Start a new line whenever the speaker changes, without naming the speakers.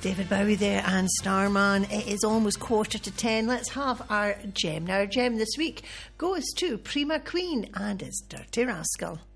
David Bowie there and Starman. It is almost 10:15. Let's have our gem. Now, our gem this week goes to Prima Queen and it's Dirty Rascal.